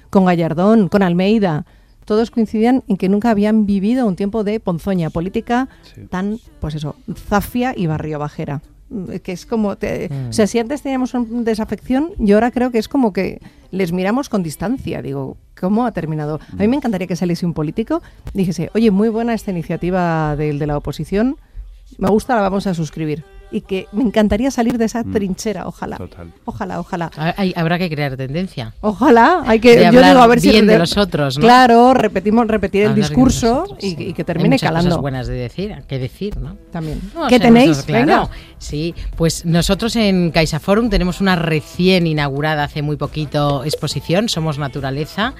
con Gallardón, con Almeida. Todos coincidían en que nunca habían vivido un tiempo de ponzoña política tan, pues eso, zafia y barriobajera. Que es como, o sea, si antes teníamos una desafección, yo ahora creo que es como que les miramos con distancia. Digo, ¿cómo ha terminado? A mí me encantaría que saliese un político y dijese, oye, muy buena esta iniciativa de la oposición, me gusta, la vamos a suscribir. Y que me encantaría salir de esa trinchera, ojalá. Total. Ojalá. Habrá que crear tendencia. Ojalá, hay que, de yo digo, a ver bien si de los otros, ¿no? Claro, repetir el Hablar discurso nosotros, sí. y que termine Hay muchas calando. cosas buenas de decir, que decir, ¿no? También. No, ¿Qué tenéis? Claro. Venga. Sí, pues nosotros en CaixaForum tenemos una recién inaugurada hace muy poquito exposición, Somos Naturaleza,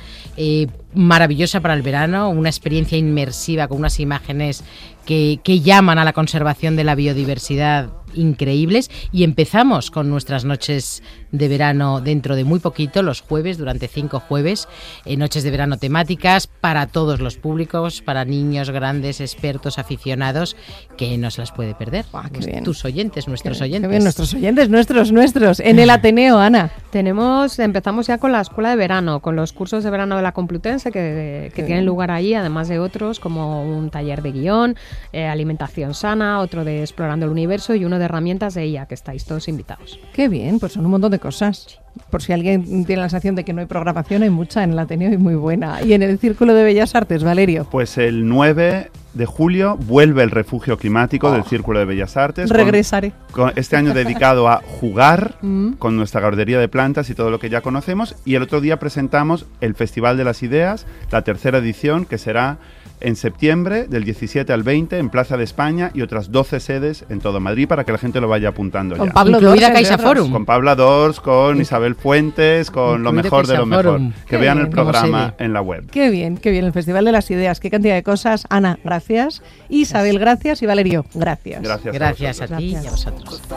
maravillosa para el verano, una experiencia inmersiva con unas imágenes que llaman a la conservación de la biodiversidad increíbles, y empezamos con nuestras noches de verano dentro de muy poquito, los jueves, durante 5 jueves, noches de verano temáticas para todos los públicos, para niños, grandes, expertos, aficionados, que no se las puede perder. Tus oyentes, nuestros oyentes. Qué bien, nuestros oyentes, nuestros. En el Ateneo, Ana. Empezamos ya con la escuela de verano, con los cursos de verano de la Complutense que tienen lugar allí, además de otros como un taller de guión, alimentación sana, otro de explorando el universo y uno de herramientas de IA, que estáis todos invitados. Qué bien, pues son un montón de cosas. Por si alguien tiene la sensación de que no hay programación, hay mucha en el Ateneo y muy buena. Y en el Círculo de Bellas Artes, Valerio. Pues el 9 de julio vuelve el refugio climático del Círculo de Bellas Artes. Regresaré. Con este año dedicado a jugar con nuestra guardería de plantas y todo lo que ya conocemos. Y el otro día presentamos el Festival de las Ideas, la 3ª edición, que será en septiembre, del 17 al 20, en Plaza de España, y otras 12 sedes en todo Madrid, para que la gente lo vaya apuntando con ya. Pablo Incluida Dors, CaixaForum. Con Pablo Dors, con Isabel Fuentes, con lo mejor de lo mejor. Que Qué vean bien, el programa en la web. Qué bien, el Festival de las Ideas. Qué cantidad de cosas. Ana, gracias. Isabel, gracias. Y Valerio, gracias. Gracias Gracias a ti y a Gracias. vosotros.